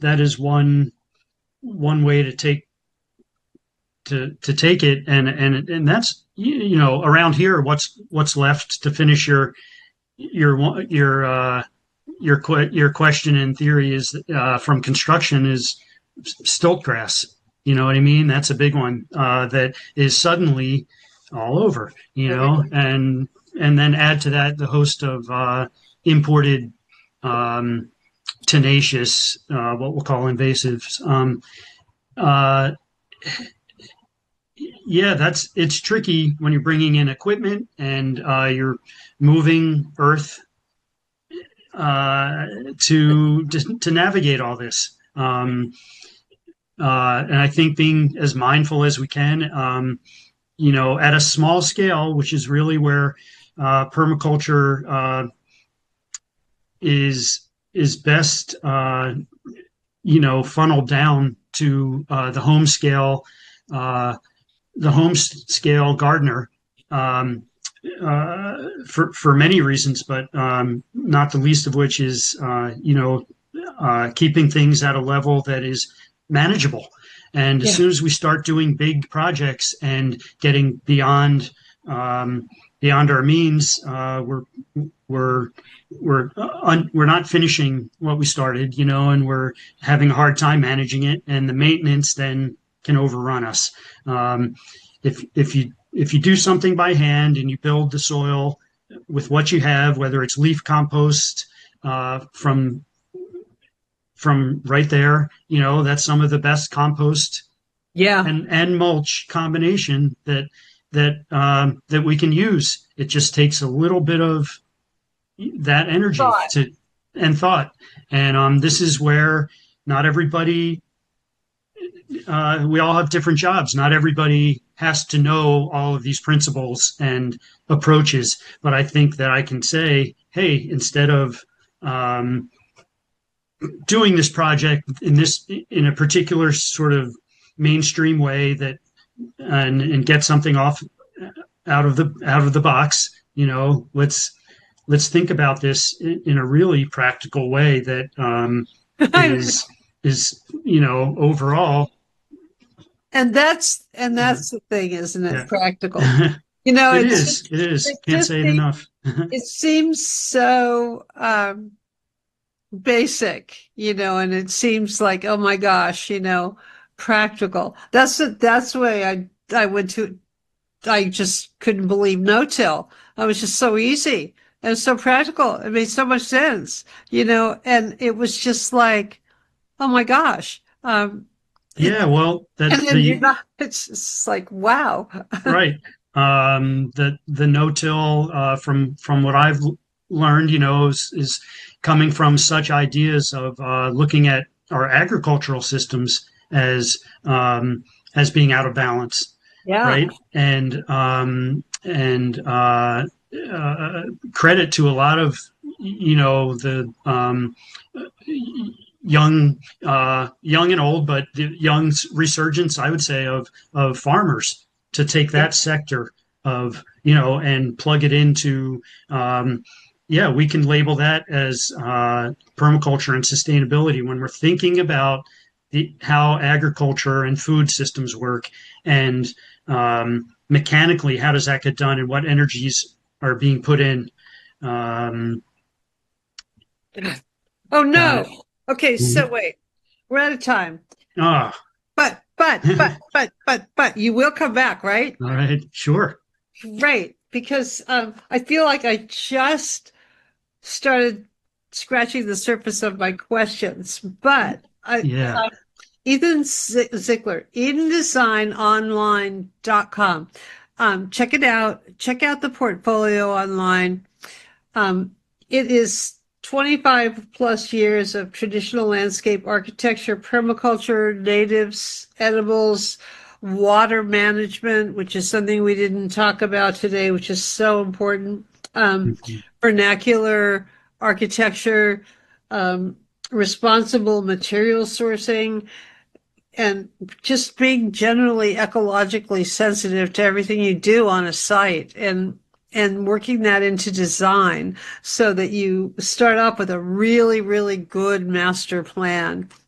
is one way to take it, and that's around here, what's left to finish your question in theory is from construction is stilt grass. You know what I mean? That's a big one that is suddenly all over. And then add to that the host of imported tenacious, what we'll call invasives. Uh, yeah, it's tricky when you're bringing in equipment and you're moving earth to navigate all this. And I think being as mindful as we can, at a small scale, which is really where permaculture is best, funneled down to the home scale gardener, for many reasons, but not the least of which is keeping things at a level that is manageable. And as soon as we start doing big projects and getting beyond our means, we're not finishing what we started, and we're having a hard time managing it, and the maintenance then can overrun us. If you do something by hand and you build the soil with what you have, whether it's leaf compost from right there, that's some of the best compost and mulch combination that we can use. It just takes a little bit of that energy thought. And this is where not everybody, we all have different jobs. Not everybody has to know all of these principles and approaches. But I think that I can say, hey, instead of doing this project in a particular sort of mainstream way and get something out of the box, let's think about this in a really practical way that is overall. And that's the thing, isn't it? Practical. It is. Can't say it enough. It seems so basic, and it seems like, oh my gosh, practical. That's the way I went to. I just couldn't believe no-till. It was just so easy and so practical. It made so much sense, and it was just like, oh my gosh. It's just like, wow. Right. The no-till, from what I've learned, is coming from such ideas of looking at our agricultural systems as being out of balance. Yeah. Right. And credit to a lot of, the young and old, but the young resurgence, I would say, of farmers to take that sector of, and plug it into, we can label that as permaculture and sustainability when we're thinking about how agriculture and food systems work, and mechanically, how does that get done, and what energies are being put in. Oh no. Okay, so wait, we're out of time. But you will come back, right? All right, sure. Right, because I feel like I just started scratching the surface of my questions, but Ethan Ziegler, EdenDesignOnline.com. Check it out. Check out the portfolio online. It is 25 plus years of traditional landscape architecture, permaculture, natives, edibles, water management, which is something we didn't talk about today, which is so important, vernacular architecture, responsible material sourcing, and just being generally ecologically sensitive to everything you do on a site, and working that into design so that you start off with a really, really good master plan.